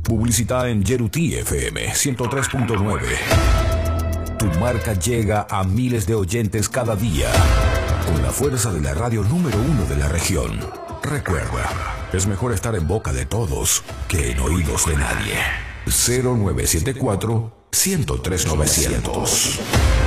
Publicita en Yeruti FM 103.9. Tu marca llega a miles de oyentes cada día, con la fuerza de la radio número 1 de la región. Recuerda, es mejor estar en boca de todos que en oídos de nadie. 0974 103 900.